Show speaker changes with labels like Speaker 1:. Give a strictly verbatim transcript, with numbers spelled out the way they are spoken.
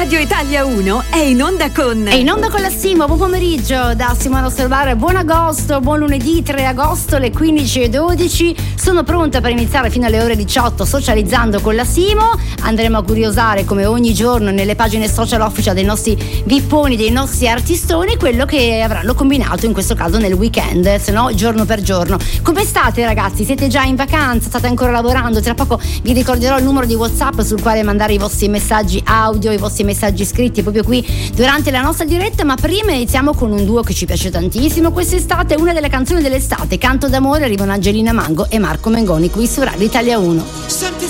Speaker 1: Radio Italia uno è in onda con
Speaker 2: È in onda con la Simo. Buon pomeriggio da Simona Osservare, buon agosto, buon lunedì tre agosto alle quindici e dodici. Sono pronta per iniziare fino alle ore diciotto socializzando con la Simo. Andremo a curiosare come ogni giorno nelle pagine social official dei nostri vipponi, dei nostri artistoni, quello che avranno combinato in questo caso nel weekend, se no giorno per giorno. Come state ragazzi? Siete già in vacanza? State ancora lavorando? Tra poco vi ricorderò il numero di WhatsApp sul quale mandare i vostri messaggi audio, i vostri messaggi scritti proprio qui durante la nostra diretta, ma prima iniziamo con un duo che ci piace tantissimo quest'estate, una delle canzoni dell'estate, Canto d'amore, arrivano Angelina Mango e Marco Mengoni qui su Radio Italia uno.
Speaker 3: Senti